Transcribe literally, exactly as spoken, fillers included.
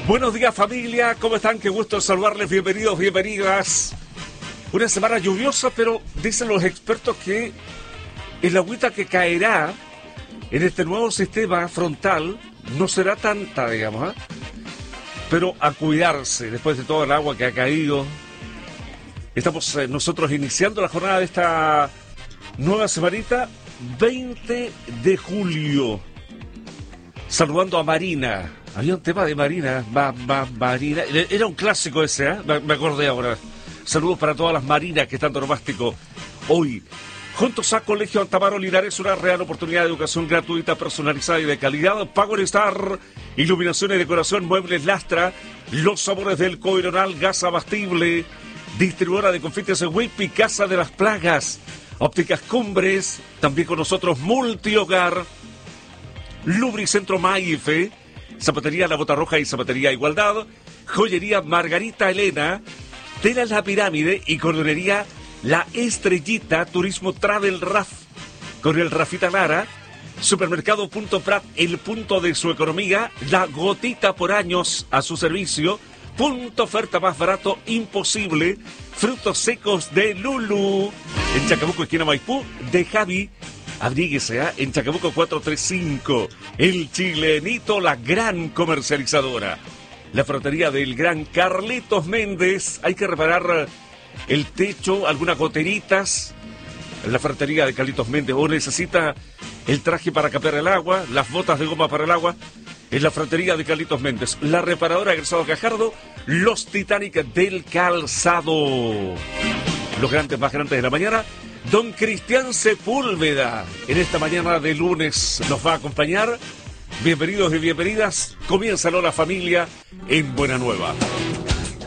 Buenos días, familia, ¿cómo están? Qué gusto saludarles, bienvenidos, bienvenidas. Una semana lluviosa, pero dicen los expertos que el agüita que caerá en este nuevo sistema frontal no será tanta, digamos, ¿eh? Pero a cuidarse después de todo el agua que ha caído. Estamos eh, nosotros iniciando la jornada de esta nueva semanita, veinte de julio. Saludando a Marina. Había un tema de Marina, ma, ma, Marina. Era un clásico ese, ¿eh? Me, me acordé ahora. Saludos para todas las Marinas que están de nomástico hoy. Juntos a Colegio Altamaro Linares, una real oportunidad de educación gratuita, personalizada y de calidad. Power Star, iluminación y decoración, muebles Lastra, los sabores del Coironal, gas abastible, distribuidora de confites en Whippy, Casa de las Plagas, ópticas Cumbres, también con nosotros Multihogar, Lubricentro Maife, Zapatería La Bota Roja y Zapatería Igualdad, Joyería Margarita Elena, Telas La Pirámide y Cordonería La Estrellita, Turismo Travel Raf con el Rafita Lara, Supermercado Punto Prat, el punto de su economía, La Gotita por años a su servicio, punto oferta más barato imposible, frutos secos de Lulu, en Chacabuco, esquina Maipú, de Javi, abríguese, ¿eh? En Chacabuco cuatrocientos treinta y cinco, El Chilenito, la gran comercializadora, la frutería del gran Carlitos Méndez, hay que reparar el techo, algunas goteritas, la ferretería de Carlitos Méndez, o necesita el traje para capear el agua, las botas de goma para el agua, en la ferretería de Carlitos Méndez, la reparadora Egresado Cajardo, los Titanic del calzado, los grandes más grandes de la mañana. Don Cristian Sepúlveda, en esta mañana de lunes nos va a acompañar. Bienvenidos y bienvenidas, comienza la familia en Buena Nueva.